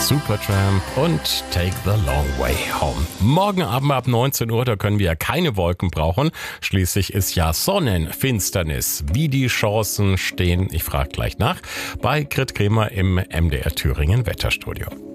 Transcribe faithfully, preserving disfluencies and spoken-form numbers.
Supertramp und Take the Long Way Home. Morgen Abend ab neunzehn Uhr, da können wir ja keine Wolken brauchen. Schließlich ist ja Sonnenfinsternis. Wie die Chancen stehen, ich frage gleich nach, bei Grit Kremer im M D R Thüringen Wetterstudio.